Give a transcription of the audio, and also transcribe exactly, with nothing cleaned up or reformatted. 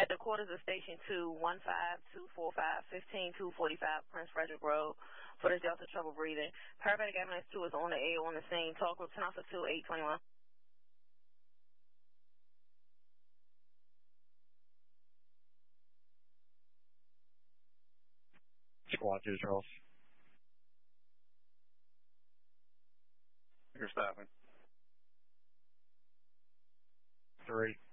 At the quarters of Station two, one five two four five, fifteen two forty-five Prince Frederick Road for the Delta trouble breathing. Paramedic Ambulance two is on the air on the scene. Talk group ten Alpha two, eight twenty-one. Squad two, Charles. You're stopping. Three.